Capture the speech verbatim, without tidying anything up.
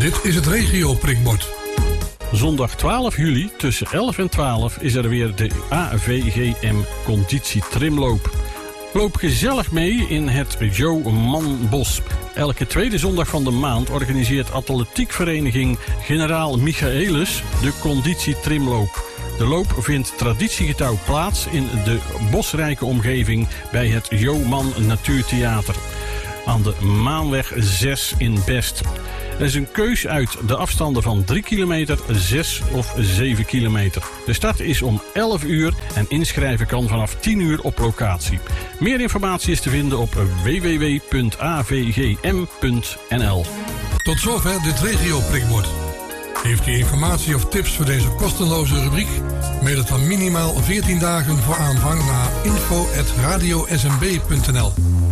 Dit is het regio prikbord. Zondag twaalf juli tussen elf en twaalf is er weer de A V G M Conditietrimloop. Loop gezellig mee in het Jo Manbos. Elke tweede zondag van de maand organiseert atletiekvereniging Generaal Michaelis de Conditietrimloop. De loop vindt traditiegetrouw plaats in de bosrijke omgeving bij het Joman Natuurtheater aan de Maanweg zes in Best. Er is een keus uit de afstanden van drie kilometer, zes of zeven kilometer. De start is om elf uur en inschrijven kan vanaf tien uur op locatie. Meer informatie is te vinden op w w w punt a v g m punt n l. Tot zover dit regio prikbord. Heeft u informatie of tips voor deze kostenloze rubriek? Mail het dan minimaal veertien dagen voor aanvang naar info at radio s m b punt n l.